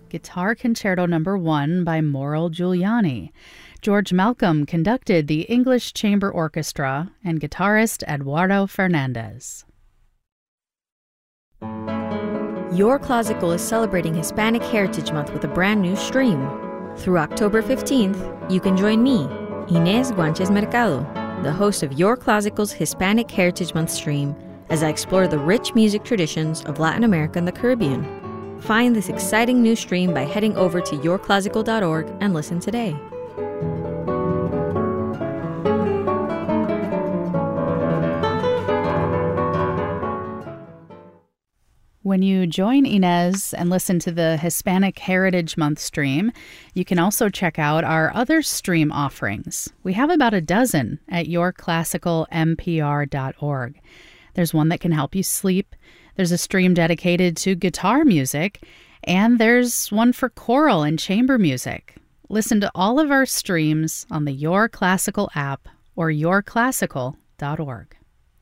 Guitar Concerto No. 1 by Mauro Giuliani. George Malcolm conducted the English Chamber Orchestra, and guitarist Eduardo Fernandez. Your Classical is celebrating Hispanic Heritage Month with a brand new stream. Through October 15th, you can join me, Inés Guanches Mercado, the host of Your Classical's Hispanic Heritage Month stream, as I explore the rich music traditions of Latin America and the Caribbean. Find this exciting new stream by heading over to yourclassical.org and listen today. When you join Inez and listen to the Hispanic Heritage Month stream, you can also check out our other stream offerings. We have about a dozen at yourclassicalmpr.org. There's one that can help you sleep. There's a stream dedicated to guitar music, and there's one for choral and chamber music. Listen to all of our streams on the Your Classical app or yourclassical.org.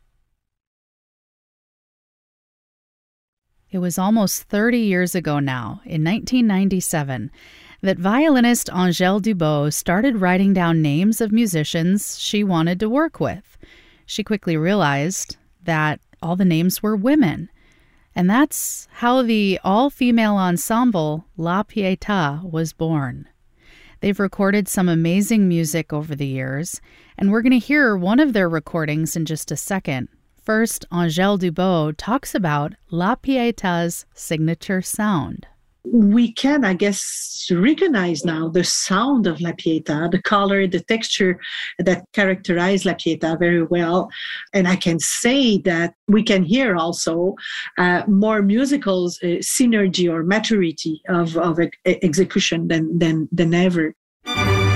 It was almost 30 years ago now, in 1997, that violinist Angèle Dubos started writing down names of musicians she wanted to work with. She quickly realized that all the names were women. And that's how the all-female ensemble La Pietà was born. They've recorded some amazing music over the years, and we're going to hear one of their recordings in just a second. First, Angèle Dubos talks about La Pietà's signature sound. We can, I guess, recognize now the sound of La Pietà, the color, the texture that characterize La Pietà very well. And I can say that we can hear also more musical synergy or maturity of execution than ever.